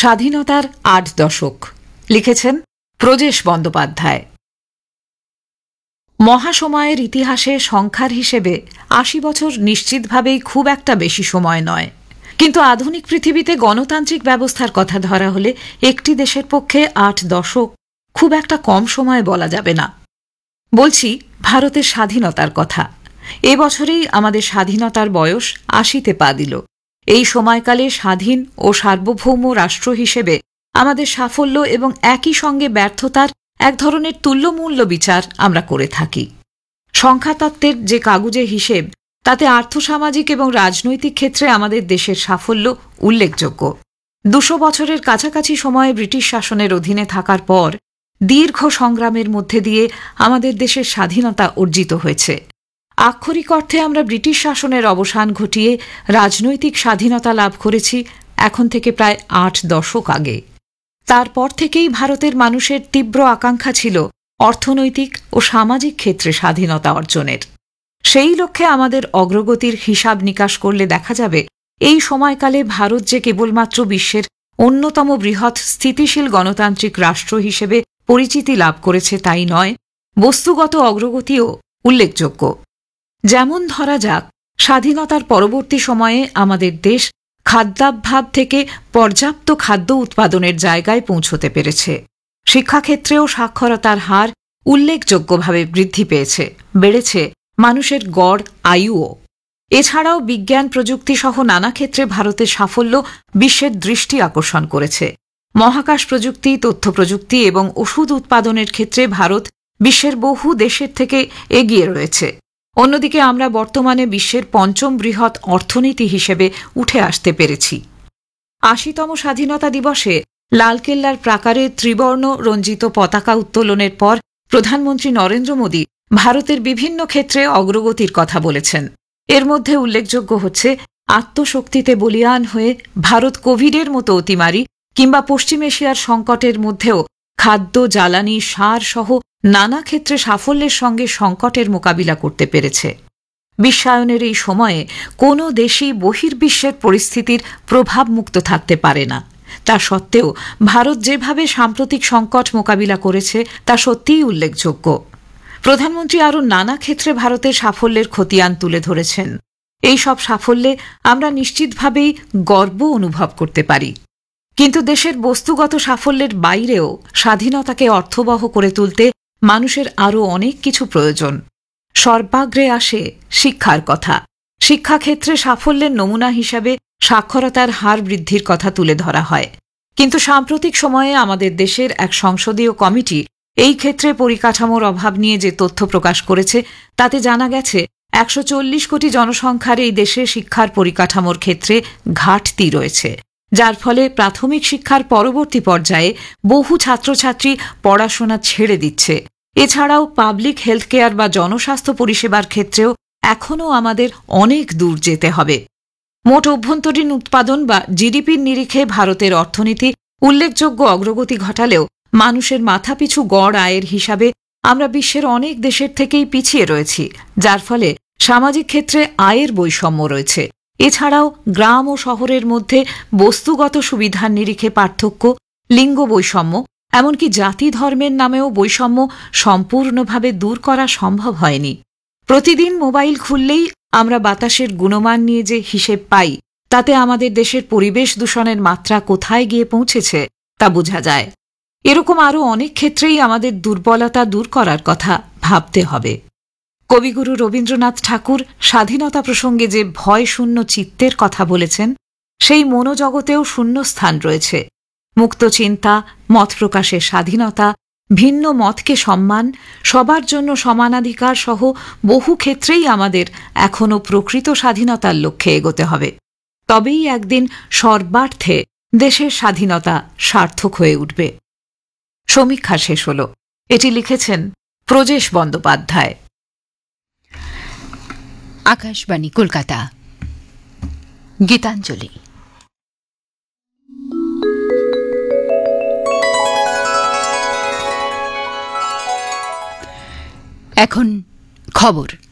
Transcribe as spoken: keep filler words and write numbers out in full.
স্বাধীনতার আট দশক, লিখেছেন প্রজেশ বন্দ্যোপাধ্যায়। মহাসময়ের ইতিহাসে সংখ্যার হিসেবে আশি বছর নিশ্চিতভাবেই খুব একটা বেশি সময় নয়, কিন্তু আধুনিক পৃথিবীতে গণতান্ত্রিক ব্যবস্থার কথা ধরা হলে একটি দেশের পক্ষে আট দশক খুব একটা কম সময় বলা যাবে না। বলছি ভারতের স্বাধীনতার কথা। এ বছরেই আমাদের স্বাধীনতার বয়স আশিতে পা দিল। এই সময়কালে স্বাধীন ও সার্বভৌম রাষ্ট্র হিসেবে আমাদের সাফল্য এবং একই সঙ্গে ব্যর্থতার এক ধরনের তুল্যমূল্য বিচার আমরা করে থাকি। সংখ্যাতত্ত্বের যে কাগুজে হিসেব, তাতে আর্থসামাজিক এবং রাজনৈতিক ক্ষেত্রে আমাদের দেশের সাফল্য উল্লেখযোগ্য। দুশো বছরের কাছাকাছি সময়ে ব্রিটিশ শাসনের অধীনে থাকার পর দীর্ঘ সংগ্রামের মধ্যে দিয়ে আমাদের দেশের স্বাধীনতা অর্জিত হয়েছে। আক্ষরিক অর্থে আমরা ব্রিটিশ শাসনের অবসান ঘটিয়ে রাজনৈতিক স্বাধীনতা লাভ করেছি এখন থেকে প্রায় আট দশক আগে। তারপর থেকেই ভারতের মানুষের তীব্র আকাঙ্ক্ষা ছিল অর্থনৈতিক ও সামাজিক ক্ষেত্রে স্বাধীনতা অর্জনের। সেই লক্ষ্যে আমাদের অগ্রগতির হিসাব নিকাশ করলে দেখা যাবে, এই সময়কালে ভারত যে কেবলমাত্র বিশ্বের অন্যতম বৃহৎ স্থিতিশীল গণতান্ত্রিক রাষ্ট্র হিসেবে পরিচিতি লাভ করেছে তাই নয়, বস্তুগত অগ্রগতিও উল্লেখযোগ্য। যেমন ধরা যাক, স্বাধীনতার পরবর্তী সময়ে আমাদের দেশ খাদ্যাভাব থেকে পর্যাপ্ত খাদ্য উৎপাদনের জায়গায় পৌঁছতে পেরেছে। শিক্ষাক্ষেত্রেও সাক্ষরতার হার উল্লেখযোগ্যভাবে বৃদ্ধি পেয়েছে, বেড়েছে মানুষের গড় আয়ুও। এছাড়াও বিজ্ঞান প্রযুক্তি সহ নানা ক্ষেত্রে ভারতের সাফল্য বিশ্বের দৃষ্টি আকর্ষণ করেছে। মহাকাশ প্রযুক্তি, তথ্য প্রযুক্তি এবং ওষুধ উৎপাদনের ক্ষেত্রে ভারত বিশ্বের বহু দেশের থেকে এগিয়ে রয়েছে। অন্যদিকে আমরা বর্তমানে বিশ্বের পঞ্চম বৃহৎ অর্থনীতি হিসেবে উঠে আসতে পেরেছি। আশিতম স্বাধীনতা দিবসে লালকেল্লার প্রাকারে ত্রিবর্ণ রঞ্জিত পতাকা উত্তোলনের পর প্রধানমন্ত্রী নরেন্দ্র মোদী ভারতের বিভিন্ন ক্ষেত্রে অগ্রগতির কথা বলেছেন। এর মধ্যে উল্লেখযোগ্য হচ্ছে, আত্মশক্তিতে বলীয়ান হয়ে ভারত কোভিডের মতো অতিমারি কিংবা পশ্চিম এশিয়ার সংকটের মধ্যেও খাদ্য, জ্বালানি, সার সহ নানা ক্ষেত্রে সাফল্যের সঙ্গে সংকটের মোকাবিলা করতে পেরেছে। বিশ্বায়নের এই সময়ে কোনো দেশই বহির্বিশ্বের পরিস্থিতির প্রভাবমুক্ত থাকতে পারে না। তা সত্ত্বেও ভারত যেভাবে সাম্প্রতিক সংকট মোকাবিলা করেছে তা সত্যিই উল্লেখযোগ্য। প্রধানমন্ত্রী আরও নানা ক্ষেত্রে ভারতের সাফল্যের খতিয়ান তুলে ধরেছেন। এই সব সাফল্যে আমরা নিশ্চিতভাবেই গর্ব অনুভব করতে পারি। কিন্তু দেশের বস্তুগত সাফল্যের বাইরেও স্বাধীনতাকে অর্থবহ করে তুলতে মানুষের আরও অনেক কিছু প্রয়োজন। সর্বাগ্রে আসে শিক্ষার কথা। শিক্ষাক্ষেত্রে সাফল্যের নমুনা হিসাবে সাক্ষরতার হার বৃদ্ধির কথা তুলে ধরা হয়। কিন্তু সাম্প্রতিক সময়ে আমাদের দেশের এক সংসদীয় কমিটি এই ক্ষেত্রে পরিকাঠামোর অভাব নিয়ে যে তথ্য প্রকাশ করেছে, তাতে জানা গেছে একশো চল্লিশ কোটি জনসংখ্যার এই দেশে শিক্ষার পরিকাঠামোর ক্ষেত্রে ঘাটতি রয়েছে, যার ফলে প্রাথমিক শিক্ষার পরবর্তী পর্যায়ে বহু ছাত্রছাত্রী পড়াশোনা ছেড়ে দিচ্ছে। এছাড়াও পাবলিক হেলথ কেয়ার বা জনস্বাস্থ্য পরিষেবার ক্ষেত্রেও এখনও আমাদের অনেক দূর যেতে হবে। মোট অভ্যন্তরীণ উৎপাদন বা জিডিপির নিরিখে ভারতের অর্থনীতি উল্লেখযোগ্য অগ্রগতি ঘটালেও মানুষের মাথাপিছু গড় আয়ের হিসাবে আমরা বিশ্বের অনেক দেশের থেকেই পিছিয়ে রয়েছি, যার ফলে সামাজিক ক্ষেত্রে আয়ের বৈষম্য রয়েছে। এছাড়াও গ্রাম ও শহরের মধ্যে বস্তুগত সুবিধার নিরিখে পার্থক্য, লিঙ্গ বৈষম্য, এমনকি জাতি ধর্মের নামেও বৈষম্য সম্পূর্ণভাবে দূর করা সম্ভব হয়নি। প্রতিদিন মোবাইল খুললেই আমরা বাতাসের গুণমান নিয়ে যে হিসেব পাই, তাতে আমাদের দেশের পরিবেশ দূষণের মাত্রা কোথায় গিয়ে পৌঁছেছে তা বোঝা যায়। এরকম আরও অনেক ক্ষেত্রেই আমাদের দুর্বলতা দূর করার কথা ভাবতে হবে। কবিগুরু রবীন্দ্রনাথ ঠাকুর স্বাধীনতা প্রসঙ্গে যে ভয় শূন্য চিত্তের কথা বলেছেন, সেই মনোজগতেও শূন্য স্থান রয়েছে। মুক্ত চিন্তা, মত প্রকাশের স্বাধীনতা, ভিন্ন মতকে সম্মান, সবার জন্য সমানাধিকার সহ বহু ক্ষেত্রেই আমাদের এখনও প্রকৃত স্বাধীনতার লক্ষ্যে এগোতে হবে। তবেই একদিন সর্বার্থে দেশের স্বাধীনতা সার্থক হয়ে উঠবে। সমীক্ষা শেষ হল। এটি লিখেছেন প্রজেশ বন্দ্যোপাধ্যায়। আকাশবাণী কলকাতা। গীতাঞ্জলি। এখন খবর।